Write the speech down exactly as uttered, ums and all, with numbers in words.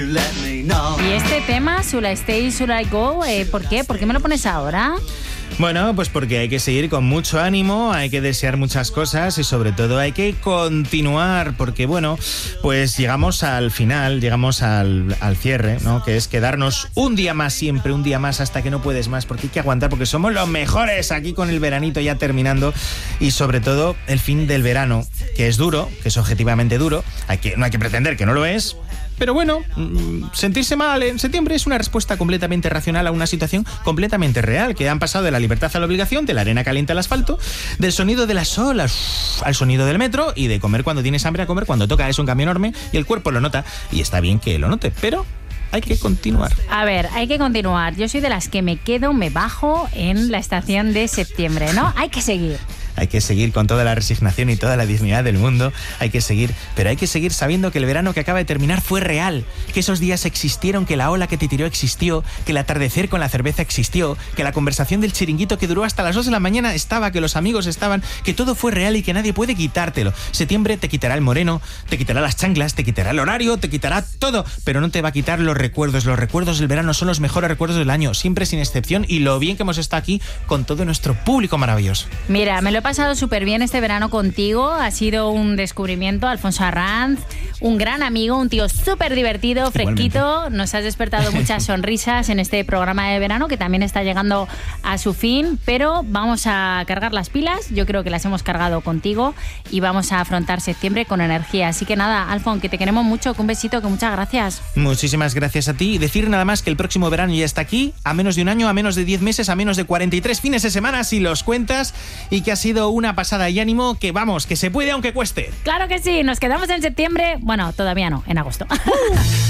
Y este tema, Should I Stay, Should I Go, eh, ¿por qué? ¿Por qué me lo pones ahora? Bueno, pues porque hay que seguir con mucho ánimo, hay que desear muchas cosas y sobre todo hay que continuar, porque bueno, pues llegamos al final, llegamos al, al cierre, ¿no? Que es quedarnos un día más siempre, un día más hasta que no puedes más, porque hay que aguantar, porque somos los mejores aquí con el veranito ya terminando y sobre todo el fin del verano, que es duro, que es objetivamente duro, hay que, no hay que pretender que no lo es. Pero bueno, sentirse mal en septiembre es una respuesta completamente racional a una situación completamente real, que han pasado de la libertad a la obligación, de la arena caliente al asfalto, del sonido de las olas al sonido del metro y de comer cuando tienes hambre a comer cuando toca es un cambio enorme y el cuerpo lo nota y está bien que lo note, pero hay que continuar. A ver, hay que continuar. Yo soy de las que me quedo, me bajo en la estación de septiembre, ¿no? Hay que seguir. Hay que seguir con toda la resignación y toda la dignidad del mundo, hay que seguir, pero hay que seguir sabiendo que el verano que acaba de terminar fue real, que esos días existieron, que la ola que te tiró existió, que el atardecer con la cerveza existió, que la conversación del chiringuito que duró hasta las dos de la mañana estaba, que los amigos estaban, que todo fue real y que nadie puede quitártelo. Septiembre te quitará el moreno, te quitará las chanclas, te quitará el horario, te quitará todo, pero no te va a quitar los recuerdos. Los recuerdos del verano son los mejores recuerdos del año, siempre sin excepción, y lo bien que hemos estado aquí con todo nuestro público maravilloso. Mira, me lo he pasado súper bien este verano contigo, ha sido un descubrimiento, Alfonso Arranz, un gran amigo, un tío súper divertido, fresquito. Igualmente. Nos has despertado muchas sonrisas en este programa de verano que también está llegando a su fin, pero vamos a cargar las pilas, yo creo que las hemos cargado contigo y vamos a afrontar septiembre con energía. Así que nada, Alfon, que te queremos mucho, que un besito, que muchas gracias. Muchísimas gracias a ti y decir nada más que el próximo verano ya está aquí, a menos de un año, a menos de diez meses, a menos de cuarenta y tres fines de semana si los cuentas, y que ha sido una pasada y ánimo, que vamos, que se puede aunque cueste. Claro que sí, nos quedamos en septiembre, bueno, todavía no, en agosto.